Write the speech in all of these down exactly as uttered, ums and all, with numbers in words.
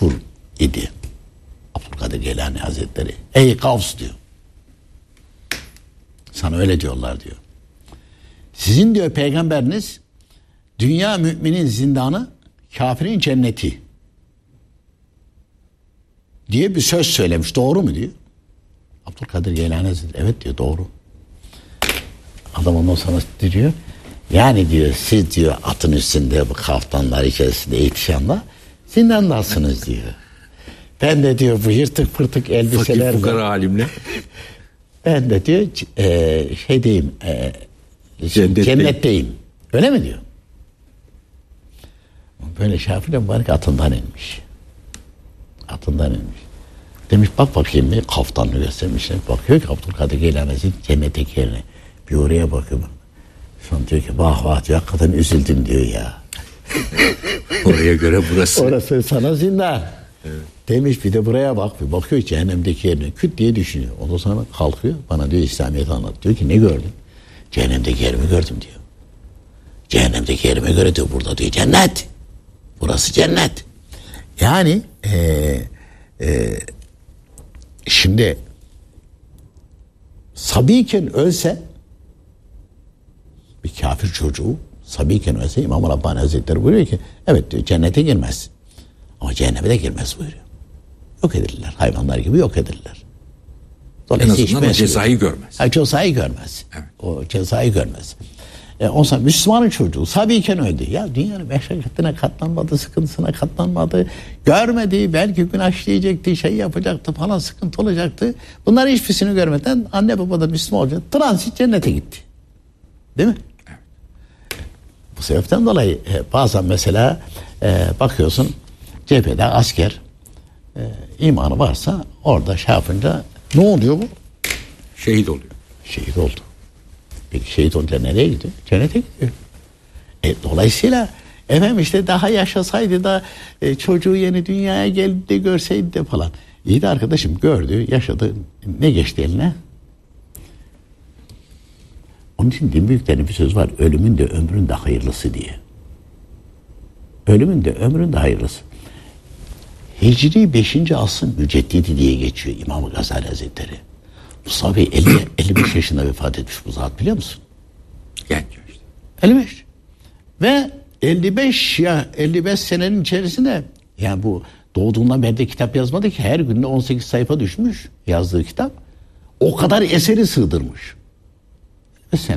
meşhur idi. Abdülkadir Geylani Hazretleri. Ey Gavs diyor. Sana öyle diyorlar diyor. Sizin diyor peygamberiniz dünya müminin zindanı, kafirin cenneti diye bir söz söylemiş. Doğru mu diyor. Abdülkadir Geylani Hazretleri evet diyor, doğru. Adam ondan sonra diyor yani diyor siz diyor atın üstünde bu kaftanlar içerisinde ihtişamla zindandasınız diyor. Ben de diyor bu yırtık pırtık elbiselerle fakir fukara halimle ben de diyor e, şey diyeyim e, Cennetteyim. cennetteyim. Öyle mi diyor? Böyle Şafii mübarek atından inmiş. Atından inmiş. Demiş bak bakayım bir kaftanını göstermiş. Bakıyor ki Abdülkadir Geylani'nin cennetteki yerine. Bir oraya bakıyor. Sonra diyor ki vah vah diyor hakikaten üzüldüm diyor ya. Oraya göre burası. Orası sana zindan. Evet. Demiş bir de buraya bak. Bir bakıyor cehennemdeki yerine küt diye düşünüyor. Ondan sonra kalkıyor bana diyor İslamiyet'i anlat. Diyor ki ne gördün? Cehennemdeki yerimi gördüm diyor. Cehennemdeki yerime göre diyor burada diyor cennet. Burası cennet. Yani ee, ee, şimdi sabiyken ölse bir kafir çocuğu sabiyken ölse İmam Rabbani Hazretleri buyuruyor ki evet diyor cennete girmez. Ama cehenneme de girmez buyuruyor. Yok edilirler. Hayvanlar gibi yok edilirler. En azından o cezayı görmez. Ha, cezayı görmez. Evet. O cezayı görmez. E, o zaman Müslümanın çocuğu sabiyken öldü. Ya dünyanın meşakkatine katlanmadı, sıkıntısına katlanmadı. Görmedi, belki günah işleyecekti, şey yapacaktı falan, sıkıntı olacaktı. Bunların hiçbirisini görmeden anne baba da Müslüman olacak. Transit cennete gitti. Değil mi? Evet. Bu sebepten dolayı e, bazen mesela e, bakıyorsun cephede asker e, imanı varsa orada şey yapınca ne oluyor bu? Şehit oluyor. Şehit oldu. Peki şehit olunca nereye gidiyor? Cennete gidiyor. E, dolayısıyla efendim işte daha yaşasaydı da e, çocuğu yeni dünyaya geldi de görseydi de falan. İyi de arkadaşım gördü, yaşadı. Ne geçti eline? Onun için din büyüklerinin bir söz var. Ölümün de ömrün de hayırlısı diye. Ölümün de ömrün de hayırlısı. Hicri beşinci asrın müceddidi diye geçiyor İmam Gazali Hazretleri. Mustafa Bey elli, elli beş yaşında vefat etmiş bu zat biliyor musun? Genç işte. elli beş. Ve elli beş ya elli beş senenin içerisinde yani bu doğduğundan beri de kitap yazmadı ki her günde on sekiz sayfa düşmüş yazdığı kitap. O kadar eseri sığdırmış. Bir sene.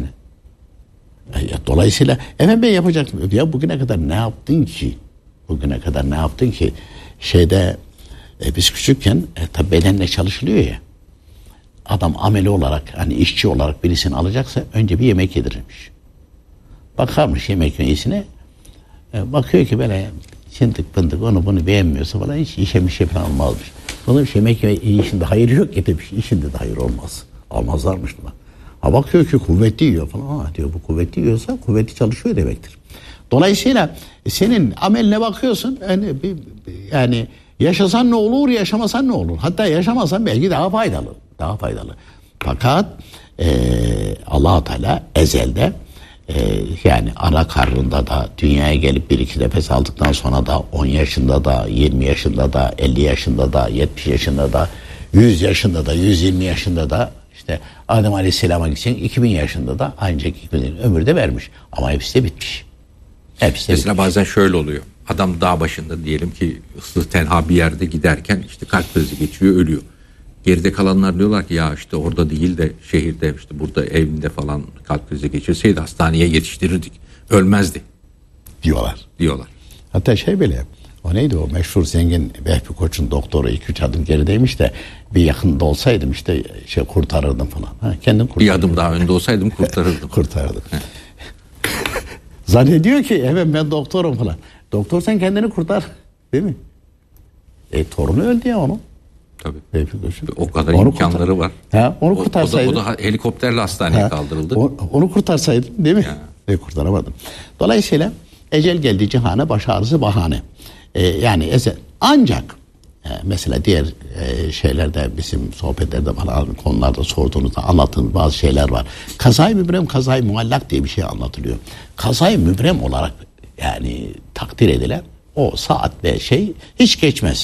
Dolayısıyla efendim ben yapacaktım. Ya bugüne kadar ne yaptın ki? Bugüne kadar ne yaptın ki? Şeyde e, biz küçükken e, tabi bedenle çalışılıyor ya. Adam ameli olarak hani işçi olarak birisini alacaksa önce bir yemek yedirirmiş. Bakarmış yemek menüsüne. E, bakıyor ki böyle çıntık pıntık onu bunu beğenmiyorsa falan hiç işe bir şey falan almazmış. Onun için yemek işinde hayır yok ki demiş. İşinde de hayır olmaz. Almazlarmış buna. Ha bakıyor ki kuvvetli yiyor falan. Ha diyor bu kuvvetli yiyorsa kuvvetli çalışıyor demektir. Dolayısıyla senin ameline bakıyorsun yani, bir, yani yaşasan ne olur yaşamasan ne olur. Hatta yaşamasan belki daha faydalı. Daha faydalı. Fakat e, Allah-u Teala ezelde e, yani ana karnında da dünyaya gelip bir iki nefes aldıktan sonra da on yaşında da yirmi yaşında da elli yaşında da yetmiş yaşında da yüz yaşında da yüz yirmi yaşında da işte Adem Aleyhisselam'a gidecek iki bin yaşında da ancak ömür de vermiş. Ama hepsi de bitmiş. Hepsi de Mesela bitmiş. bazen şöyle oluyor. Adam dağ başında diyelim ki ıssız tenha bir yerde giderken işte kalp krizi geçiyor ölüyor. Geride kalanlar diyorlar ki ya işte orada değil de şehirde işte burada evinde falan kalp krizi geçirseydi hastaneye yetiştirirdik. Ölmezdi. Diyorlar. Diyorlar. Hatta şey bile o neydi o meşhur zengin Vehbi Koç'un doktoru iki üç adım gerideymiş de bir yakında olsaydım işte şey kurtarırdım falan. Ha, kendim kurtarırdım. Bir adım daha önde olsaydım kurtarırdım. kurtarırdım. Zannediyor ki evet ben doktorum falan. Doktor sen kendini kurtar. Değil mi? E torunu öldü ya onun. Tabii. Vehbi Koç'un. O kadar onu imkanları kurtar. var. Ha, onu o, kurtarsaydım. O da, o da helikopterle hastaneye Ha, kaldırıldı. O, onu kurtarsaydım değil mi? E, kurtaramadım. Dolayısıyla ecel geldi cihane baş ağrısı bahane. E, yani ezel, ancak e, mesela diğer e, şeylerde bizim sohbetlerde falan konularda sorduğunuzda anlattığınız bazı şeyler var. Kazayı mübrem kazayı muallak diye bir şey anlatılıyor. Kazayı mübrem olarak yani takdir edilen o saat ve şey hiç geçmez.